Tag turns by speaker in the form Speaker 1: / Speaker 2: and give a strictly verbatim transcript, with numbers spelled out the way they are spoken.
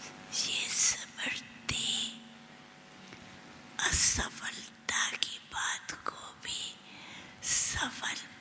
Speaker 1: ये स्मृति असफलता की बात को भी सफल